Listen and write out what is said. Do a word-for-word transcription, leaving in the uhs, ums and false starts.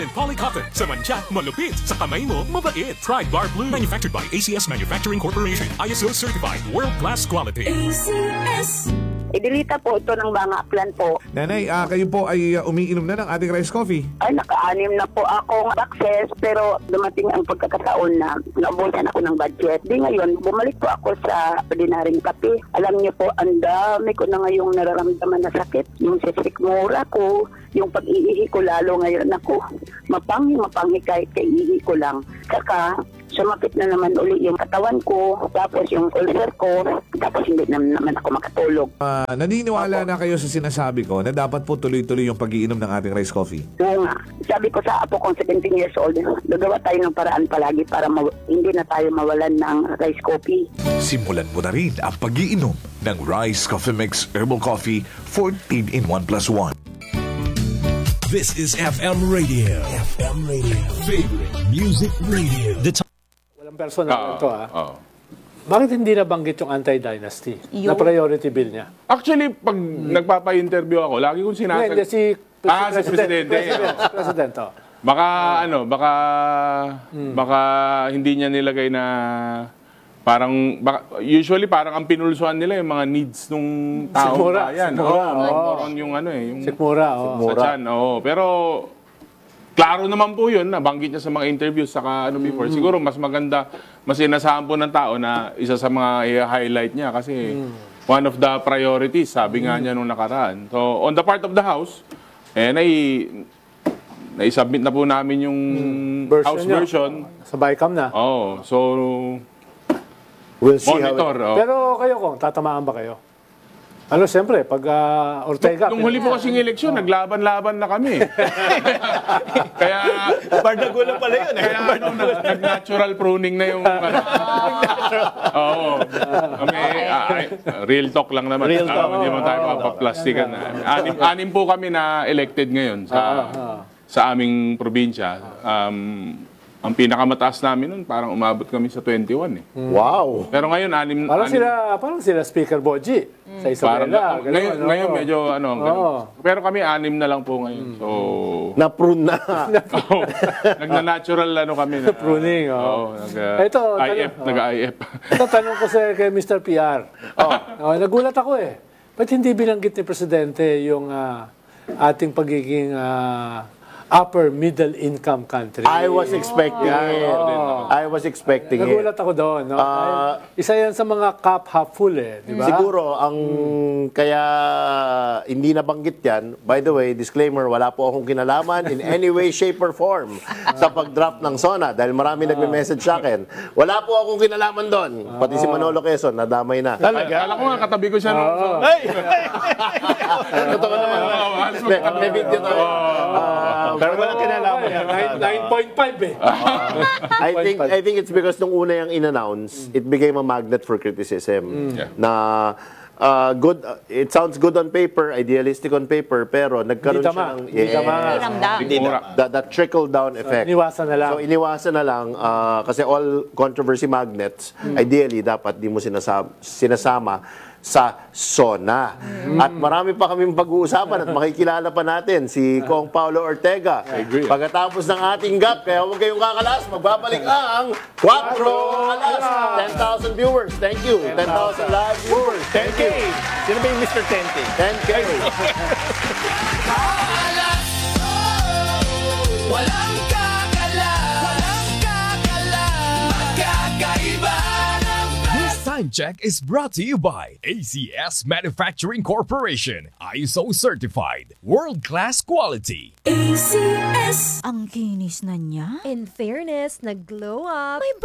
Polycotton. Sa mancha, malupit. Sa kamay mo, mabait. Pride Bar Blue. Manufactured by A C S Manufacturing Corporation. I S O certified. World-class quality. A C S. Idilita po ito ng mga plan po. Nanay, ah, kayo po ay uh, umiinom na ng ating rice coffee. Ay, naka-anim na po akong access, pero dumating ang pagkakataon na naubusan ako ng budget. Di ngayon, bumalik po ako sa ordinaryong kape. Alam niyo po, ang dami ko na ngayong nararamdaman na sakit. Yung sisikmura ko, yung pag-iihi ko lalo ngayon ako. Mapanghi, mapanghi kahit kaiihi ko lang. Saka, sumakit na naman uli yung katawan ko, tapos yung ulcer ko, tapos hindi na naman ako makatulog. Uh, naniniwala na kayo sa sinasabi ko na dapat po tuloy-tuloy yung pag-iinom ng ating rice coffee? Oo nga. Sabi ko sa apo kong seventeen years old, gagawa tayo ng paraan palagi para ma- hindi na tayo mawalan ng rice coffee. Simulan mo na rin ang pag-iinom ng Rice Coffee Mix Herbal Coffee fourteen in one plus one. This is F M Radio. F M Radio. Favorite Music Radio. The time. Walang personal Oo, ito ah. oo. Bakit hindi nabanggit yung anti-dynasty na Yung- priority bill niya? Actually, pag nagpapa-interview ako, lagi kong Hindi, sinasag... hindi, si Ah, si Presidente. President, President, oh. Baka, ano, baka... Baka hindi niya nilagay na... Parang, baka, usually parang ang pinulsuan nila yung mga needs nung taong Sikmura, bayan. sikmura, Oo, oo. more on yung ano eh. Yung, Sikmura, oh. Sa tiyan, oo. Pero, klaro naman po yun, nabanggit niya sa mga interviews saka ano before. Siguro mas maganda, mas inasahan po ng tao na isa sa mga i-highlight niya kasi one of the priorities, sabi nga niya nung nakaraan. So, on the part of the House, eh, nai, nai-submit na po namin yung Version House niya. version. Sa BICAM na. Oh, so, We'll see monitor. how oh. Pero kayo kung, tatamaan ba kayo? Ano, siyempre, pag uh, Ortega... Nung huli po kasing eleksyon, naglaban-laban na kami. Kaya, Bardagulan pala yun eh. kaya ano, nag- nag-natural pruning na yung... ano. Oo. Kami, ah, ay, real talk lang naman. Real Ah, talk. Hindi naman tayo papaplastikan. Anim, anim po kami na elected ngayon sa sa aming probinsya. Um, ang pinakamataas namin nun, parang umabot kami sa twenty-one eh. Wow. Pero ngayon, anim... Parang anim- sila, parang sila Speaker Boji sa Parang, Isabela. ganun, ngayon, ano? ngayon medyo ano, ganun. Oo. Pero kami anim na lang po ngayon. So, Na-prune na. oh, nagna-natural ano kami na. Pruning, oo. Oo, nag, Ito, I F, tanong- nag-I F. Ito, tanong ko sa kay Mister P R. Oh. Nagulat ako eh. Ba't hindi binanggit ni Presidente yung ah, ating pagiging ah, upper middle income country? I was expecting it. I was expecting it. Nagulat ako doon. No? Ah, Ay, isa yan sa mga cup half full eh. Di ba? Siguro, ang kaya hindi nabanggit yan, by the way, disclaimer, wala po akong kinalaman in any way, shape, or form sa pag-drop ng SONA dahil marami nagme-message sa akin. Wala po akong kinalaman doon. Pati si Manolo Quezon, nadamay na. Talaga? Alam ko nga, katabi ko siya nung... Ay! Totoo naman. Oo, halos May, may video tayo. Oo. Pero walang kinalaman. nine point five eh. I think I think it's because nung una yung in-announce, it became a magnet for criticism. Yeah. Na uh, good, uh, it sounds good on paper, idealistic on paper, pero nagkaroon Hindi siya tama. ng Hindi tama. Hindi Mura. that, that trickle down effect. Iniwasan na lang. So iniwasan na lang uh, kasi all controversy magnets, ideally dapat di mo sinasama, sinasama sa SONA. At marami pa kaming pag-uusapan at makikilala pa natin si Kong Paulo Ortega. agree. Pagkatapos ng ating gap, kaya huwag kayong kakalas, magbabalik ang Quattro Alas. ten thousand viewers, thank you. ten thousand live viewers, thank you. Sino ba yung Mister ten K? ten K. Walang kakala, walang kakala, magkakaiba ng This time check is brought to you by A C S Manufacturing Corporation. I S O certified. World-class quality. A C S. Ang kinis na niya. In fairness, nag-glow up. May